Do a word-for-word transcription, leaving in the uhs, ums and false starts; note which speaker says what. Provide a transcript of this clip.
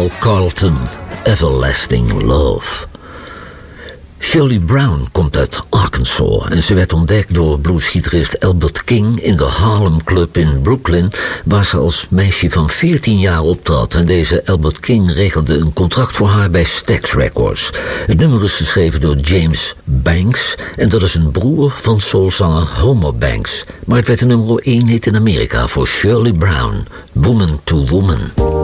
Speaker 1: Paul Carlton, Everlasting Love. Shirley Brown komt uit Arkansas en ze werd ontdekt door bluesgitarist Albert King in de Harlem Club in Brooklyn, waar ze als meisje van veertien jaar optrad. En deze Albert King regelde een contract voor haar bij Stax Records. Het nummer is geschreven door James Banks en dat is een broer van soulzanger Homer Banks. Maar het werd een nummer één hit in Amerika voor Shirley Brown, Woman to Woman.